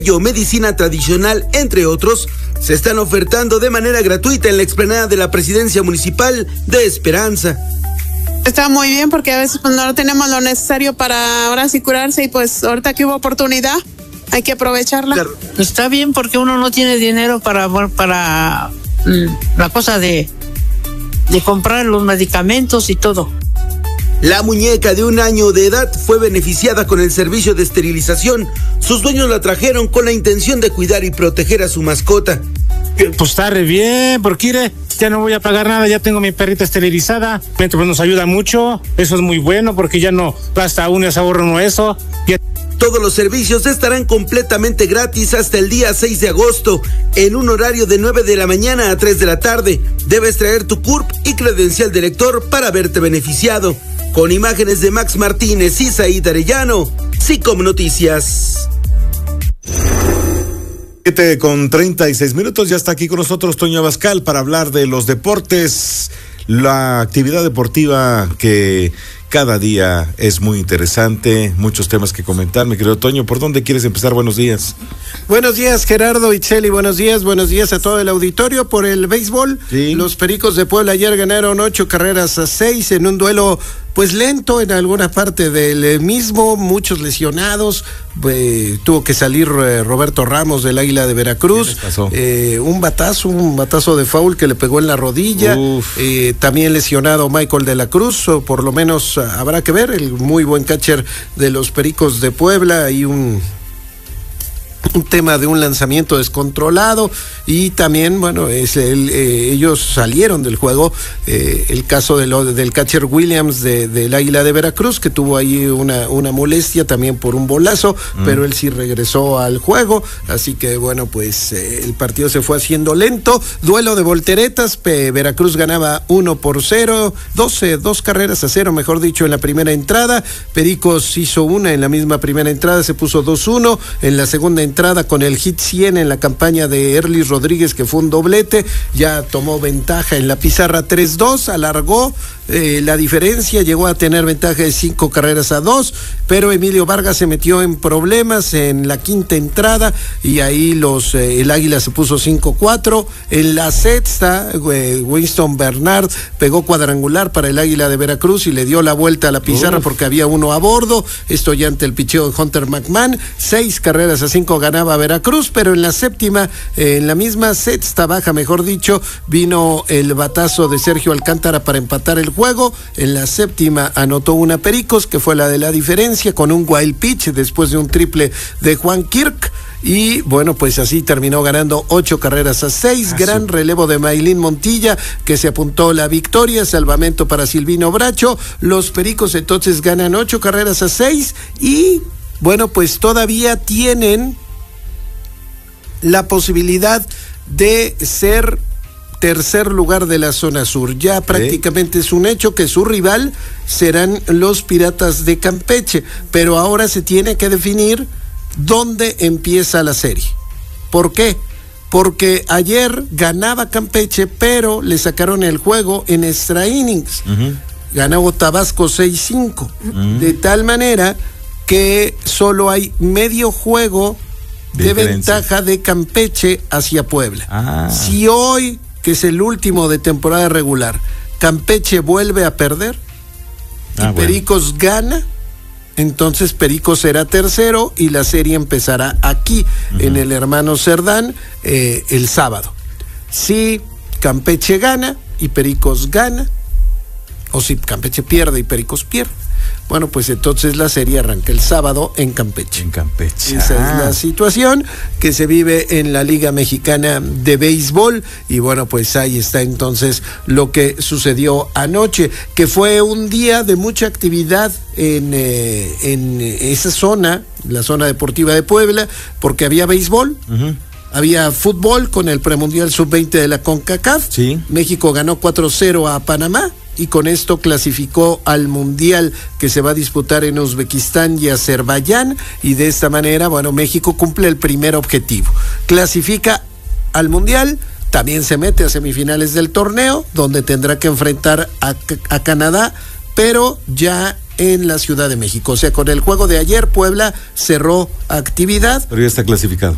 medicina tradicional, entre otros, se están ofertando de manera gratuita en la explanada de la Presidencia Municipal de Esperanza. Está muy bien porque a veces pues, no tenemos lo necesario para ahora sí curarse y pues ahorita que hubo oportunidad hay que aprovecharla. Claro. Está bien porque uno no tiene dinero para la cosa de comprar los medicamentos y todo. La muñeca de 1 año de edad fue beneficiada con el servicio de esterilización. Sus dueños la trajeron con la intención de cuidar y proteger a su mascota. Pues está re bien, porque ya no voy a pagar nada, ya tengo mi perrita esterilizada. Pues nos ayuda mucho, eso es muy bueno porque ya no gasta uno y se ahorra uno eso. Todos los servicios estarán completamente gratis hasta el día 6 de agosto, en un horario de 9 de la mañana a 3 de la tarde. Debes traer tu CURP y credencial de lector para verte beneficiado. Con imágenes de Max Martínez y Said Arellano, SICOM Noticias. 7:36, ya está aquí con nosotros Toño Abascal para hablar de los deportes, la actividad deportiva que cada día es muy interesante, muchos temas que comentar. Mi querido Toño, ¿por dónde quieres empezar? Buenos días. Buenos días, Gerardo, Itzel, y buenos días a todo el auditorio. Por el béisbol, sí. Los Pericos de Puebla ayer ganaron 8 carreras a 6 en un duelo pues lento en alguna parte del mismo, muchos lesionados, tuvo que salir Roberto Ramos del Águila de Veracruz, un batazo de foul que le pegó en la rodilla, también lesionado Michael de la Cruz, o por lo menos habrá que ver, el muy buen catcher de los Pericos de Puebla, y un tema de un lanzamiento descontrolado, y también, bueno, ellos salieron del juego, el caso del catcher Williams del Águila de Veracruz, que tuvo ahí una molestia también por un bolazo, pero él sí regresó al juego, así que bueno, pues el partido se fue haciendo lento. Duelo de volteretas, Veracruz ganaba 1-0, 2 carreras a 0, mejor dicho, en la primera entrada. Pericos hizo una en la misma primera entrada, se puso 2-1, en la segunda entrada con el hit 100 en la campaña de Erlis Rodríguez, que fue un doblete, ya tomó ventaja en la pizarra 3-2, alargó la diferencia, llegó a tener ventaja de 5 carreras a 2, pero Emilio Vargas se metió en problemas en la quinta entrada y ahí el Águila se puso 5-4. En la sexta, Winston Bernard pegó cuadrangular para el Águila de Veracruz y le dio la vuelta a la pizarra porque había uno a bordo, esto ya ante el picheo de Hunter McMahon. 6 carreras a 5 ganaba Veracruz, pero en la séptima, en la misma sexta baja, mejor dicho, vino el batazo de Sergio Alcántara para empatar el juego. En la séptima anotó una Pericos, que fue la de la diferencia, con un wild pitch después de un triple de Juan Kirk. Y bueno, pues así terminó ganando 8 carreras a 6. Gran relevo de Maylin Montilla, que se apuntó la victoria. Salvamento para Silvino Bracho. Los Pericos entonces ganan 8 carreras a 6 y bueno, pues todavía tienen la posibilidad de ser tercer lugar de la zona sur. Ya prácticamente es un hecho que su rival serán los Piratas de Campeche, pero ahora se tiene que definir dónde empieza la serie. ¿Por qué? Porque ayer ganaba Campeche, pero le sacaron el juego en extra innings. Ganó Tabasco 6-5, de tal manera que solo hay medio juego de ventaja de Campeche hacia Puebla. Si hoy, que es el último de temporada regular, Campeche vuelve a perder y Pericos gana, entonces Pericos será tercero y la serie empezará aquí en el Hermano Cerdán el sábado. Si Campeche gana y Pericos gana, o si Campeche pierde y Pericos pierde, bueno, pues entonces la serie arranca el sábado en Campeche. Esa es la situación que se vive en la Liga Mexicana de Béisbol. Y bueno, pues ahí está entonces lo que sucedió anoche, que fue un día de mucha actividad en esa zona, la zona deportiva de Puebla, porque había béisbol. Había fútbol con el premundial sub-20 de la CONCACAF. México ganó 4-0 a Panamá y con esto clasificó al mundial que se va a disputar en Uzbekistán y Azerbaiyán, y de esta manera, bueno, México cumple el primer objetivo, clasifica al mundial. También se mete a semifinales del torneo, donde tendrá que enfrentar a Canadá, pero ya en la Ciudad de México. O sea, con el juego de ayer, Puebla cerró actividad. Pero ya está clasificado.